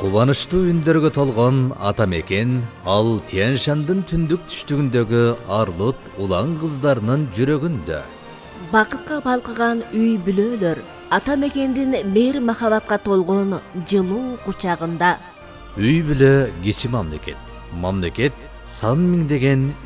Кубаныштуу үндөргө толгон ата мекен ал Тянь-Шандын түндүк түштүгүндөгү Арлут улан кыздарынын жүрөгүндө. Бакытка балкыган үй бүлөлөр ата мекендин мейир махабатка толгон жылуу кучагында. Үй бүлө кичи мамлекет. Мамлекет сан миңдеген